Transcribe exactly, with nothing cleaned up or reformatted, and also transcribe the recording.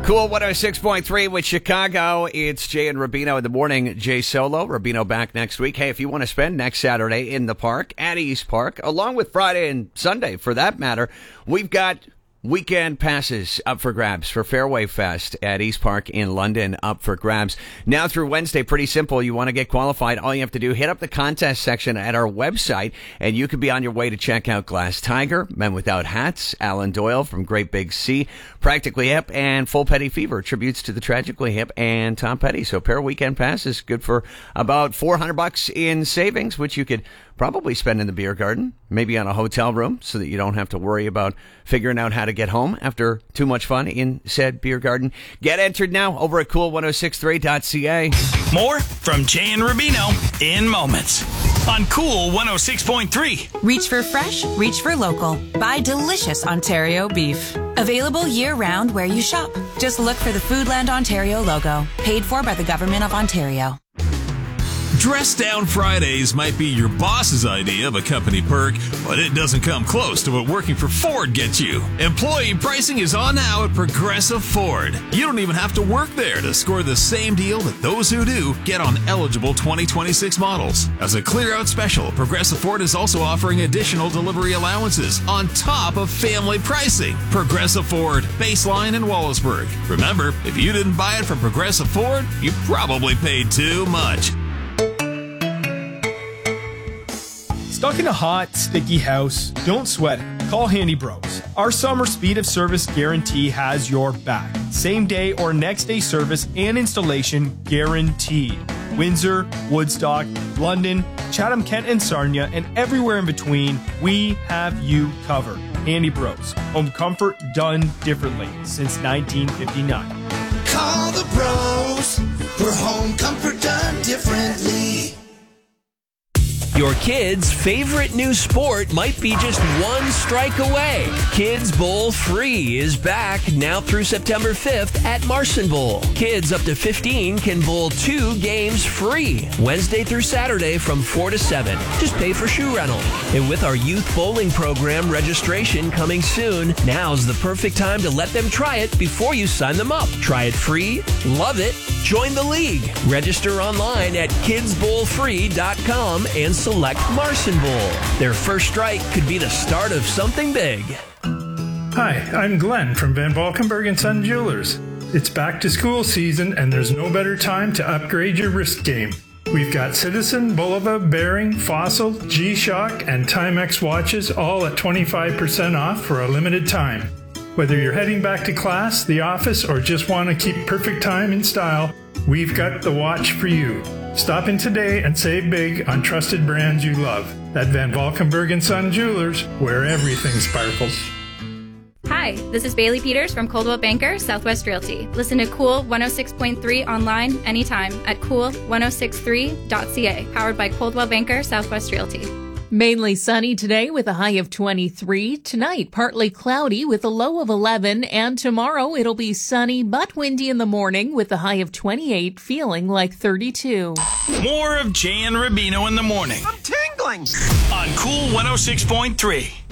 Cool one oh six point three with Chicago. It's Jay and Rubino in the morning. Jay solo. Rubino back next week. Hey, if you want to spend next Saturday in the park at East Park, along with Friday and Sunday for that matter, we've got weekend passes up for grabs for Fairway Fest at East Park in London, up for grabs. Now through Wednesday, pretty simple. You want to get qualified, all you have to do, hit up the contest section at our website, and you could be on your way to check out Glass Tiger, Men Without Hats, Alan Doyle from Great Big Sea, Practically Hip, and Full Petty Fever, tributes to the Tragically Hip and Tom Petty. So pair of weekend passes, good for about four hundred bucks in savings, which you could probably spend in the beer garden, maybe on a hotel room, so that you don't have to worry about figuring out how to get home after too much fun in said beer garden. Get entered now over at cool ten sixty-three dot c a. More from Jay and Rubino in moments on Cool one oh six point three. Reach for fresh, reach for local. Buy delicious Ontario beef. Available year-round where you shop. Just look for the Foodland Ontario logo. Paid for by the Government of Ontario. Dress Down Fridays might be your boss's idea of a company perk, but it doesn't come close to what working for Ford gets you. Employee pricing is on now at Progressive Ford. You don't even have to work there to score the same deal that those who do get on eligible twenty twenty-six models. As a clear-out special, Progressive Ford is also offering additional delivery allowances on top of family pricing. Progressive Ford, Baseline, and Wallaceburg. Remember, if you didn't buy it from Progressive Ford, you probably paid too much. Stuck in a hot, sticky house? Don't sweat it. Call Handy Bros. Our summer speed of service guarantee has your back. Same day or next day service and installation guaranteed. Windsor, Woodstock, London, Chatham, Kent, and Sarnia, and everywhere in between, we have you covered. Handy Bros. Home comfort done differently since nineteen fifty-nine. Call the pros for home comfort done differently. Your kid's favorite new sport might be just one strike away. Kids Bowl Free is back now through September fifth at Marson Bowl. Kids up to fifteen can bowl two games free, Wednesday through Saturday from four to seven. Just pay for shoe rental. And with our youth bowling program registration coming soon, now's the perfect time to let them try it before you sign them up. Try it free, love it, join the league. Register online at kids bowl free dot com and select Marson Bowl. Their first strike could be the start of something big. Hi, I'm Glenn from Van Valkenburg and Son Jewelers. It's back to school season and there's no better time to upgrade your wrist game. We've got Citizen, Bulova, Bearing, Fossil, G-Shock, and Timex watches all at twenty-five percent off for a limited time. Whether you're heading back to class, the office, or just want to keep perfect time in style, we've got the watch for you. Stop in today and save big on trusted brands you love. At Van Valkenburg and Son Jewelers, where everything sparkles. Hi, this is Bailey Peters from Coldwell Banker Southwest Realty. Listen to Cool one oh six point three online anytime at cool ten sixty-three dot c a. Powered by Coldwell Banker Southwest Realty. Mainly sunny today with a high of twenty-three. Tonight, partly cloudy with a low of eleven. And tomorrow, it'll be sunny but windy in the morning with a high of twenty-eight, feeling like thirty-two. More of Jay and Rubino in the morning. I'm tingling. On Cool one oh six point three.